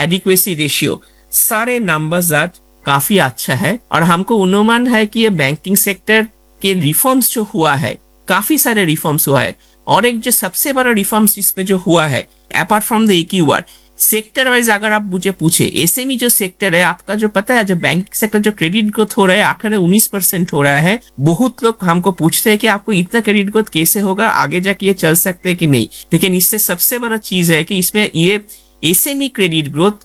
Adequacy ratio, सारे numbers आज काफी अच्छा है। और हमको अनुमान है कि ये बैंकिंग सेक्टर के रिफॉर्म्स जो हुआ है, काफी सारे रिफॉर्म्स हुआ है। और एक जो सबसे बड़ा रिफॉर्म्स इसमें जो हुआ है, apart from the AQR, sector wise अगर आप मुझे पूछे, एसएमई जो सेक्टर है आपका, जो पता है जो बैंक सेक्टर जो क्रेडिट ग्रोथ हो रहा है 18-19% हो रहा है। बहुत लोग हमको पूछते हैं कि आपको इतना क्रेडिट ग्रोथ कैसे होगा, आगे जाके ये चल सकते हैं कि नहीं। लेकिन इससे सबसे बड़ा चीज है कि इसमें ये एसएमई क्रेडिट ग्रोथ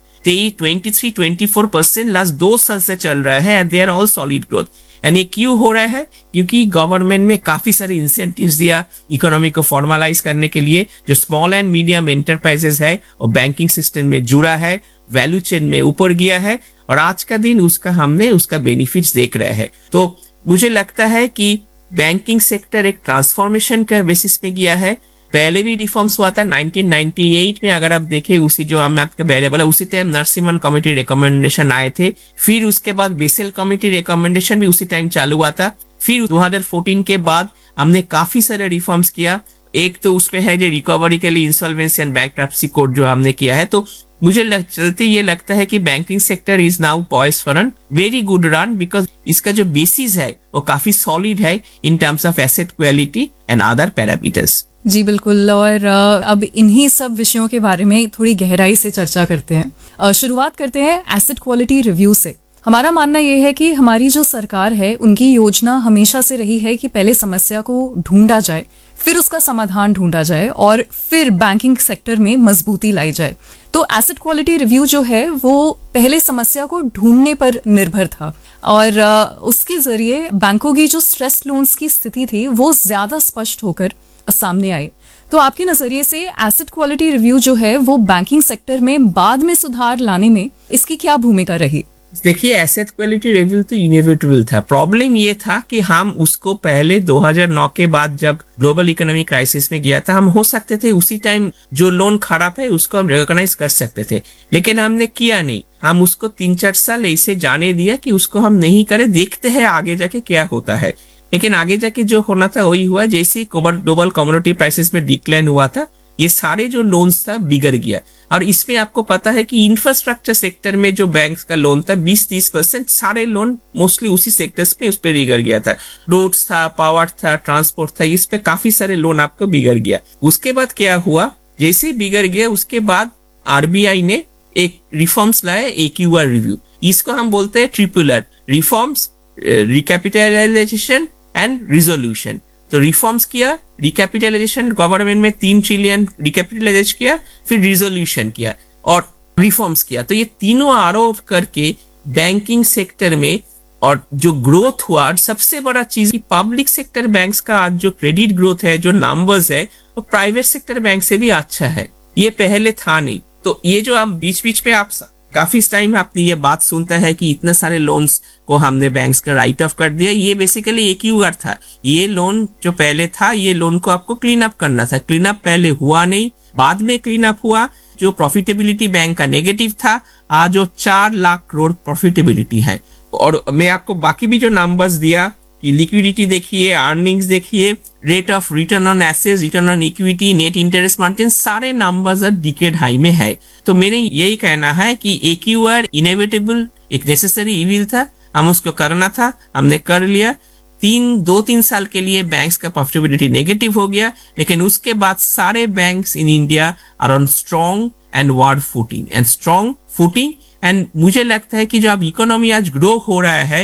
23-24% लास्ट 2 साल से चल रहा है, and they are all solid growth. And ये क्यों हो रहा है? क्योंकि गवर्नमेंट में काफी सारे इंसेंटिव्स दिया इकोनॉमी को फॉर्मलाइज करने के लिए। जो स्मॉल एंड मीडियम एंटरप्राइजेस है और बैंकिंग सिस्टम में जुड़ा है, वैल्यू चेन में ऊपर गया है, और आज का दिन हमने उसका बेनिफिट्स देख रहे हैं। तो मुझे लगता है कि बैंकिंग सेक्टर एक ट्रांसफॉर्मेशन का बेसिस पे गया है। पहले भी रिफॉर्म्स हुआ था 1998 में, अगर आप देखें उसी जो हम आपके पहले बोला, उसी टाइम नरसिम्हन कमेटी रिकमेंडेशन आए थे। फिर उसके बाद बेसेल कमेटी रिकमेंडेशन भी उसी टाइम चालू हुआ था। फिर 2014 के बाद हमने काफी सारे रिफॉर्म्स किया। एक तो उसमें है जो रिकवरी के लिए इंसॉल्वेंसी एंड बैंक्रप्सी कोड जो हमने किया है। तो मुझे चलते ये लगता है कि banking sector is now poised for an very good run, because इसका जो बेसिस है वो काफी सॉलिड है in terms of asset quality and other parameters. जी बिल्कुल। और अब इन्हीं सब विषयों के बारे में थोड़ी गहराई से चर्चा करते हैं। शुरुआत करते हैं एसेट क्वालिटी रिव्यू से। हमारा मानना यह है कि हमारी जो सरकार है उनकी योजना हमेशा से रही है कि पहले समस्या को ढूंढा जाए, फिर उसका समाधान ढूंढा जाए और फिर बैंकिंग सेक्टर में मजबूती लाई जाए। तो एसेट क्वालिटी रिव्यू जो है वो पहले समस्या को ढूंढने पर निर्भर था और उसके जरिए बैंकों की जो स्ट्रेस लोन्स की स्थिति थी वो ज्यादा स्पष्ट होकर सामने आए। तो आपके नजरिए से एसेट क्वालिटी रिव्यू जो है वो बैंकिंग सेक्टर में बाद में सुधार लाने में इसकी क्या भूमिका रही? देखिए, एसेट क्वालिटी रिव्यू तो इनएविटेबल था। प्रॉब्लम ये था कि हम उसको पहले 2009 के बाद जब ग्लोबल इकोनॉमिक क्राइसिस में गया था, हम हो सकते थे उसी टाइम जो लोन खराब है उसको हम रिकॉग्नाइज कर सकते थे, लेकिन हमने किया नहीं। हम उसको 3-4 साल ऐसे जाने दिया कि उसको हम नहीं करें, देखते हैं आगे जाके क्या होता है। लेकिन आगे जाके जो होना था वही हुआ। जैसे ग्लोबल कमोडिटी प्राइसेस में डिक्लाइन हुआ था, ये सारे जो लोन्स था बिगड़ गया। और इसमें आपको पता है कि इंफ्रास्ट्रक्चर सेक्टर में जो बैंक्स का लोन था 20-30% सारे लोन मोस्टली उसी सेक्टर्स पे उस पे बिगड़ गया था। रोड्स था, पावर था, ट्रांसपोर्ट था, इस पे काफी सारे लोन आपको बिगड़ गया। उसके बाद क्या हुआ, जैसे बिगड़ गया उसके बाद आरबीआई ने एक रिफॉर्म्स लाया, AQR रिव्यू। इसको हम बोलते हैं triple R, reforms, recapitalisation and resolution. तो रिफॉर्म्स किया, रिकैपिटलाइजेशन गवर्नमेंट में 3 ट्रिलियन रिकैपिटलाइज किया, फिर रिजोल्यूशन किया और रिफॉर्म्स किया। तो ये तीनों आरोप करके बैंकिंग सेक्टर में और जो ग्रोथ हुआ, और सबसे बड़ा चीज पब्लिक सेक्टर बैंक्स का आज जो क्रेडिट ग्रोथ है, जो नंबर्स है, वो प्राइवेट सेक्टर बैंक से भी अच्छा है। ये पहले था नहीं। तो ये जो आप बीच बीच में आप काफी टाइम आपने ये बात सुनता है कि इतने सारे लोन्स को हमने बैंक्स का राइट ऑफ कर दिया, ये बेसिकली AQR था। ये लोन जो पहले था, ये लोन को आपको क्लीन अप करना था। क्लीन अप पहले हुआ नहीं, बाद में क्लीन अप हुआ। जो प्रॉफिटेबिलिटी बैंक का नेगेटिव था, आज जो 4 लाख करोड़ प्रॉफिटेबिलिटी है। और मैं आपको बाकी भी जो नंबर्स दिया कि लिक्विडिटी देखिए, अर्निंग्स देखिए, rate of return on assets, return on equity, net interest margin, सारे नंबर्स डिकेड हाई में है। तो मेरे यही कहना है कि AQR इनएविटेबल एक नेसेसरी इविल था, हम उसको करना था, हमने कर लिया। 2-3 साल के लिए बैंक्स का प्रॉफिटेबिलिटी नेगेटिव हो गया, लेकिन उसके बाद सारे banks in India are on strong and ward footing and मुझे लगता है कि जो अब इकोनॉमी आज ग्रो हो रहा है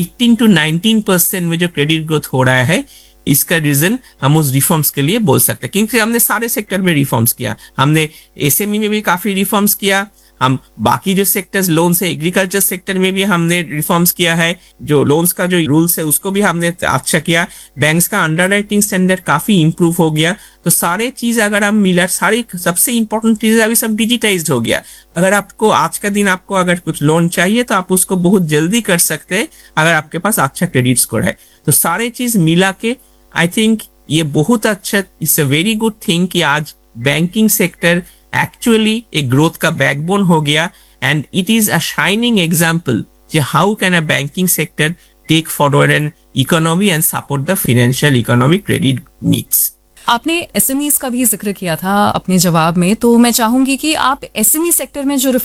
18-19% में जो क्रेडिट ग्रोथ हो रहा है, इसका रीजन हम उस रिफॉर्म्स के लिए बोल सकते हैं, क्योंकि हमने सारे सेक्टर में रिफॉर्म्स किया। हमने एसएमई में भी काफी रिफॉर्म्स किया, हम बाकी जो सेक्टर्स लोन्स है, एग्रीकल्चर सेक्टर में भी हमने रिफॉर्म्स किया है। जो लोन्स का जो रूल्स है उसको भी हमने अच्छा किया। बैंक्स का अंडरराइटिंग स्टैंडर्ड काफी इंप्रूव हो गया। तो सारे चीज अगर हम मिला, सारी सबसे इंपॉर्टेंट चीज अभी सब डिजिटाइज्ड हो गया। अगर आपको आज का दिन आपको अगर कुछ लोन चाहिए तो आप उसको बहुत जल्दी कर सकते हैं अगर आपके पास अच्छा क्रेडिट स्कोर है। तो सारे चीज मिला के आई थिंक ये बहुत अच्छा, it's a very good thing कि आज बैंकिंग सेक्टर एक्चुअली एक ग्रोथ का बैकबोन हो गया and it is a shining example कि how can a banking sector take forward an economy and support the financial economic credit needs. आपने SMEs का भी जिक्र किया था अपने जवाब में, तो मैं चाहूंगी कि आप एसएमई सेक्टर में जो